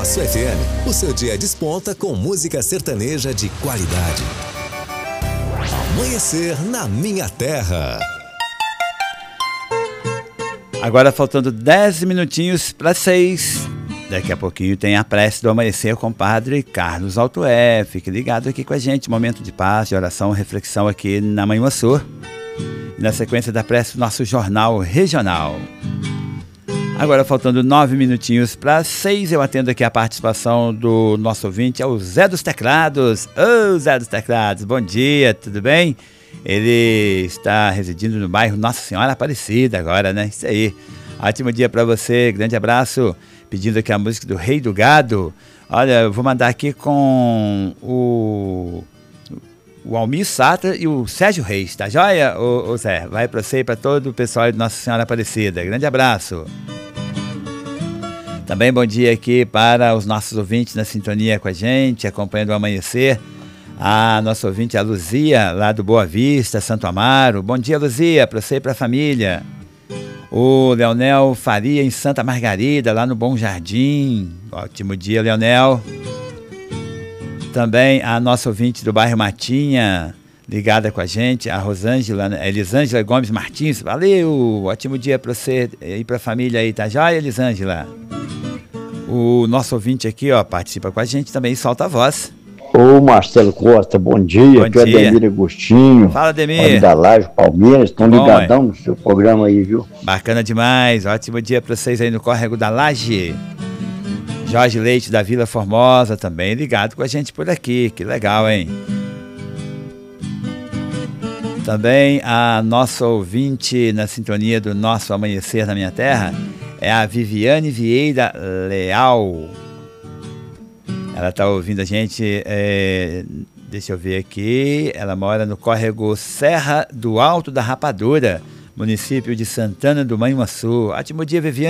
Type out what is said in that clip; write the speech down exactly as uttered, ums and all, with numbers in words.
Nosso F M, o seu dia desponta com música sertaneja de qualidade. Amanhecer na minha terra. Agora faltando dez minutinhos para seis. Daqui a pouquinho tem a prece do amanhecer com o padre Carlos Altoé. Fique ligado aqui com a gente. Momento de paz, de oração, reflexão aqui na Manhuaçu. Na sequência da prece do nosso jornal regional. Agora faltando nove minutinhos para seis, eu atendo aqui a participação do nosso ouvinte, é o Zé dos Teclados. Ô, oh, Zé dos Teclados, bom dia, tudo bem? Ele está residindo no bairro Nossa Senhora Aparecida agora, né? Isso aí. Ótimo dia para você, grande abraço. Pedindo aqui a música do Rei do Gado. Olha, eu vou mandar aqui com o, o Almir Satra e o Sérgio Reis, tá joia? Ô, ô Zé, vai para você e para todo o pessoal de Nossa Senhora Aparecida. Grande abraço. Também bom dia aqui para os nossos ouvintes na sintonia com a gente, acompanhando o amanhecer. A nossa ouvinte, a Luzia, lá do Boa Vista, Santo Amaro. Bom dia, Luzia, para você e para a família. O Leonel Faria, em Santa Margarida, lá no Bom Jardim. Ótimo dia, Leonel. Também a nossa ouvinte do bairro Matinha, ligada com a gente, a Rosângela, a Elisângela Gomes Martins. Valeu, ótimo dia para você e para a família aí, tá joia, Elisângela? O nosso ouvinte aqui, ó, participa com a gente também e solta a voz. Ô Marcelo Costa, bom dia, bom aqui é o dia. Ademir Agostinho. Fala, Ademir. Da Laje, Palmeiras, estão Bom, ligadão é. no seu programa aí, viu? Bacana demais, ótimo dia para vocês aí no Córrego da Laje. Jorge Leite da Vila Formosa também ligado com a gente por aqui, que legal, hein? Também a nossa ouvinte na sintonia do nosso Amanhecer na Minha Terra é a Viviane Vieira Leal. Ela está ouvindo a gente, é, deixa eu ver aqui, ela mora no córrego Serra do Alto da Rapadura, município de Santana do Manhuaçu. Ótimo dia, Viviane.